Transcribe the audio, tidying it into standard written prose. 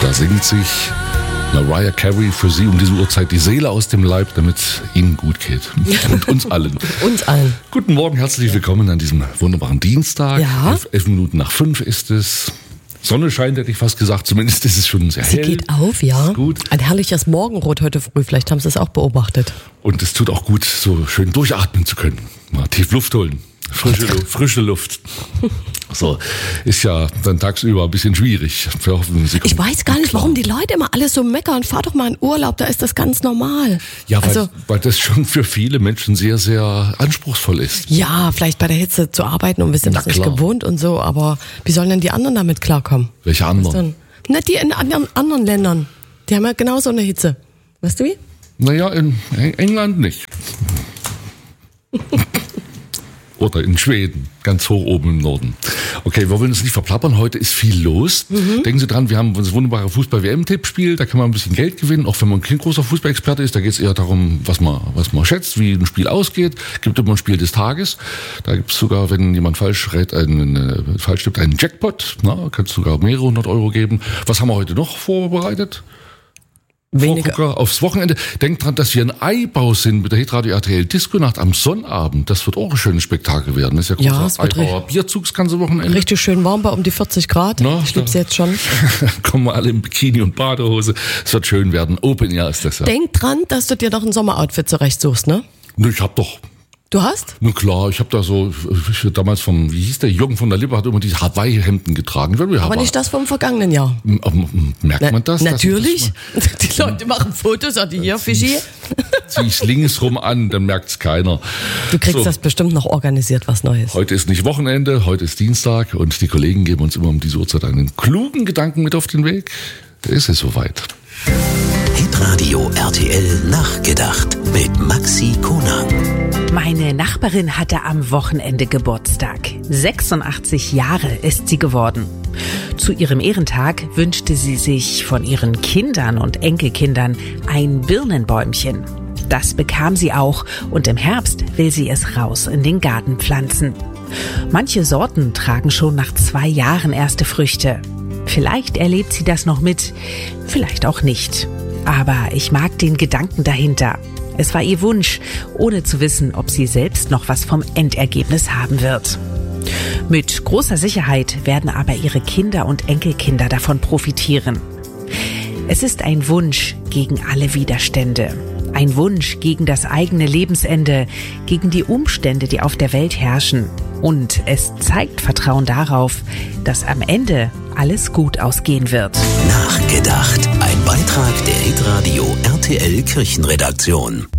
Da singt sich Mariah Carey für Sie um diese Uhrzeit die Seele aus dem Leib, damit Ihnen gut geht. Und uns allen. Uns allen. Guten Morgen, herzlich willkommen an diesem wunderbaren Dienstag. Ja. 11 Minuten nach 5 ist es. Sonne scheint, hätte ich fast gesagt. Zumindest ist es schon sehr hell. Sie geht auf, ja. Ist gut. Ein herrliches Morgenrot heute früh. Vielleicht haben Sie es auch beobachtet. Und es tut auch gut, so schön durchatmen zu können. Mal tief Luft holen. Frische Luft. So, ist ja dann tagsüber ein bisschen schwierig. Wir hoffen, Sie kommen Ich weiß gar nicht, klar. warum die Leute immer alles so meckern. Fahr doch mal in Urlaub, da ist das ganz normal. Ja, also, weil das schon für viele Menschen sehr, sehr anspruchsvoll ist. ja, vielleicht bei der Hitze zu arbeiten und wir sind Na das nicht klar. gewohnt und so, aber wie sollen denn die anderen damit klarkommen? Welche anderen? Na, die in anderen Ländern. Die haben ja genauso eine Hitze. Weißt du wie? Naja, in England nicht. Oder in Schweden, ganz hoch oben im Norden. Okay, wir wollen uns nicht verplappern, heute ist viel los. Denken Sie dran, wir haben das wunderbare Fußball-WM-Tippspiel, da kann man ein bisschen Geld gewinnen, auch wenn man kein großer Fußballexperte ist. Da geht es eher darum, was man schätzt, wie ein Spiel ausgeht. Gibt immer ein Spiel des Tages. Da gibt es sogar, wenn jemand falsch tippt, einen Jackpot. Na, kannst sogar mehrere 100 Euro geben. Was haben wir heute noch vorbereitet? Weniger. Vorgucker aufs Wochenende. Denkt dran, dass wir ein Eibau sind mit der Hitradio RTL Disco-Nacht am Sonnabend. Das wird auch ein schönes Spektakel werden. Das ist ja Ja, großer es wird Eibauer Bierzug das ganze Wochenende. Richtig schön warm bei um die 40 Grad. Na, Ich lieb's jetzt schon. Kommen wir alle in Bikini und Badehose. Es wird schön werden. Open Air ist das ja. Denk dran, dass du dir doch ein Sommeroutfit zurechtsuchst, ne? Ich hab doch, Du hast? na klar, ich hab da so, damals wie hieß der, Jürgen von der Lippe hat immer diese Hawaii-Hemden getragen. Aber nicht das vom vergangenen Jahr. Merkt man das? Natürlich. Die Leute machen Fotos, die hier, Fischi. Zieh ich's links rum an, dann merkt's keiner. Du kriegst So. das bestimmt noch organisiert, was Neues. Heute ist nicht Wochenende, heute ist Dienstag und die Kollegen geben uns immer um diese Uhrzeit einen klugen Gedanken mit auf den Weg. Da ist es soweit. Hitradio RTL Nachgedacht mit Maxi Konag. Meine Nachbarin hatte am Wochenende Geburtstag. 86 Jahre ist sie geworden. Zu ihrem Ehrentag wünschte sie sich von ihren Kindern und Enkelkindern ein Birnenbäumchen. Das bekam sie auch und im Herbst will sie es raus in den Garten pflanzen. Manche Sorten tragen schon nach 2 Jahren erste Früchte. Vielleicht erlebt sie das noch mit, vielleicht auch nicht. Aber ich mag den Gedanken dahinter. Es war ihr Wunsch, ohne zu wissen, ob sie selbst noch was vom Endergebnis haben wird. Mit großer Sicherheit werden aber ihre Kinder und Enkelkinder davon profitieren. Es ist ein Wunsch gegen alle Widerstände. Ein Wunsch gegen das eigene Lebensende, gegen die Umstände, die auf der Welt herrschen. Und es zeigt Vertrauen darauf, dass am Ende alles gut ausgehen wird. Nachgedacht. Ein Beitrag der Hitradio RTL Kirchenredaktion.